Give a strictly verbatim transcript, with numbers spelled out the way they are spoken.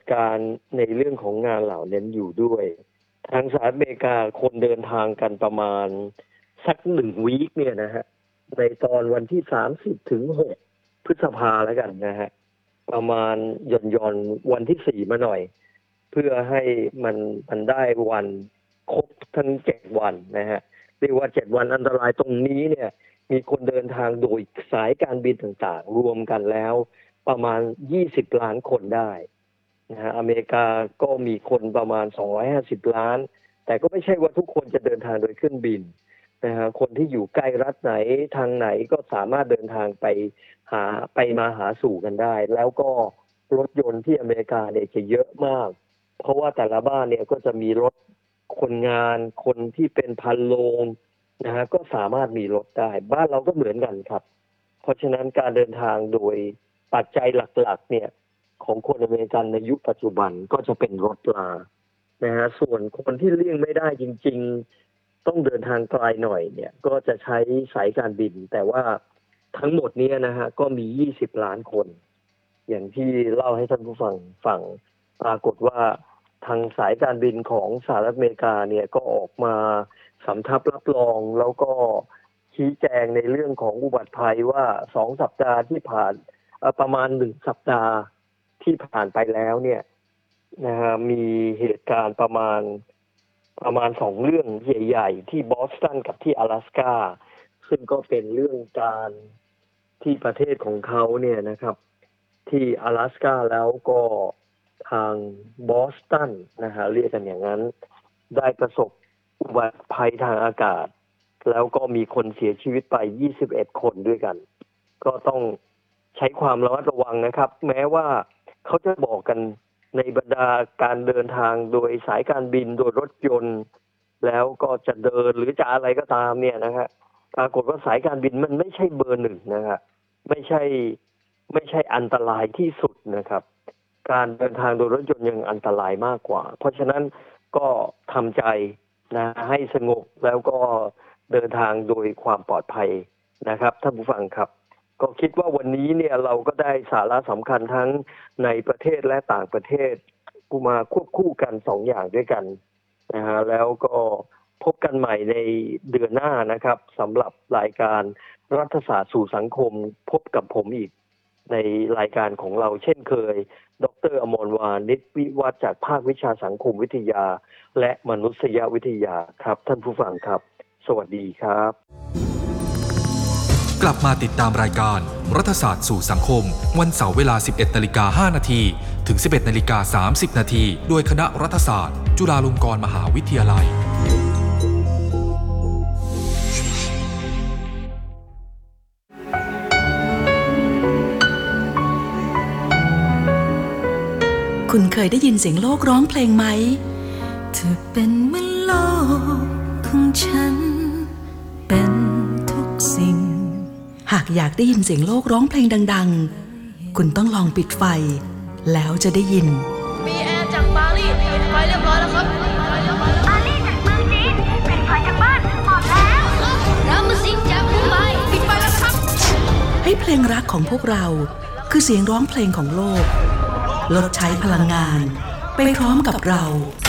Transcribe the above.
การในเรื่องของงานเหล่านั้นอยู่ด้วยทางสหรัฐอเมริกาคนเดินทางกันประมาณสักหนึ่งวีคเนี่ยนะฮะในตอนวันที่สามสิบถึงหกพฤษภาแล้วกันนะฮะประมาณหย่อนย่อนวันที่สี่มาหน่อยเพื่อให้มันมันได้วันครบทั้งเจ็ดวันนะฮะเรียกว่าเจ็ดวันอันตรายตรงนี้เนี่ยมีคนเดินทางโดยสายการบินต่างๆรวมกันแล้วประมาณยี่สิบล้านคนได้นะฮะอเมริกาก็มีคนประมาณสองร้อยห้าสิบล้านแต่ก็ไม่ใช่ว่าทุกคนจะเดินทางโดยเครื่องบินนะฮะคนที่อยู่ใกล้รัฐไหนทางไหนก็สามารถเดินทางไปหาไปมาหาสู่กันได้แล้วก็รถยนต์ที่อเมริกาเนี่ยจะเยอะมากเพราะว่าแต่ละบ้านเนี่ยก็จะมีรถคนงานคนที่เป็นพันโรงนะฮะก็สามารถมีรถได้บ้านเราก็เหมือนกันครับเพราะฉะนั้นการเดินทางโดยปัจจัยหลักๆเนี่ยของคนอเมริกันในยุคปัจจุบันก็จะเป็นรถรานะฮะส่วนคนที่เลี่ยงไม่ได้จริงๆต้องเดินทางไกลหน่อยเนี่ยก็จะใช้สายการบินแต่ว่าทั้งหมดนี้นะฮะก็มียี่สิบล้านคนอย่างที่เล่าให้ท่านผู้ฟังฟังปรากฏว่าทางสายการบินของสหรัฐอเมริกาเนี่ยก็ออกมาสำทับรับรองแล้วก็ชี้แจงในเรื่องของอุบัติภัยว่าสองสัปดาห์ที่ผ่านประมาณหนึ่งสัปดาห์ที่ผ่านไปแล้วเนี่ยนะฮะมีเหตุการณ์ประมาณประมาณสองเรื่องใหญ่ๆที่บอสตันกับที่阿拉斯加ซึ่งก็เป็นเรื่องการที่ประเทศของเขาเนี่ยนะครับที่阿拉斯加แล้วก็ทางบอสตันนะฮะเรียกกันอย่างนั้นได้ประสบอุบัติภัยทางอากาศแล้วก็มีคนเสียชีวิตไปยี่สิบเอ็ดคนด้วยกันก็ต้องใช้ความระมัดระวังนะครับแม้ว่าเขาจะบอกกันในบรรดาการเดินทางโดยสายการบินโดยรถยนต์แล้วก็จะเดินหรือจะอะไรก็ตามเนี่ยนะฮะปรากฏว่าสายการบินมันไม่ใช่เบอร์หนึ่งนะฮะไม่ใช่ไม่ใช่อันตรายที่สุดนะครับการเดินทางโดยรถยนต์ยังอันตรายมากกว่าเพราะฉะนั้นก็ทำใจนะให้สงบแล้วก็เดินทางโดยความปลอดภัยนะครับท่านผู้ฟังครับก็คิดว่าวันนี้เนี่ยเราก็ได้สาระสำคัญทั้งในประเทศและต่างประเทศกูมาควบคู่กันสองอย่างด้วยกันนะฮะแล้วก็พบกันใหม่ในเดือนหน้านะครับสำหรับรายการรัฐศาสตร์สู่สังคมพบกับผมอีกในรายการของเราเช่นเคยดร.อมรวานิชวิวัฒน์จากภาควิชาสังคมวิทยาและมนุษยวิทยาครับท่านผู้ฟังครับสวัสดีครับกลับมาติดตามรายการรัฐศาสตร์สู่สังคมวันเสาร์เวลา สิบเอ็ดนาฬิกาห้านาทีถึง สิบเอ็ดนาฬิกาสามสิบนาทีโดยคณะรัฐศาสตร์จุฬาลงกรณ์มหาวิทยาลัยคุณเคยได้ยินเสียงโลกร้องเพลงไหมเธอเป็นเหมือนโลกของฉันเป็นทุกสิ่งหากอยากได้ยินเสียงโลกร้องเพลงดังๆคุณต้องลองปิดไฟแล้วจะได้ยินมีแอร์จากปารีสปิดไฟเรียบร้อยแล้วครับปารีสจากเมืองจีนปิดไฟทั้งบ้านหมดแล้วรามสิงห์จากมุมไบปิดไฟแล้วครับให้เพลงรักของพวกเราคือเสียงร้องเพลงของโลกลดใช้พลังงานไปพร้อมกับเรา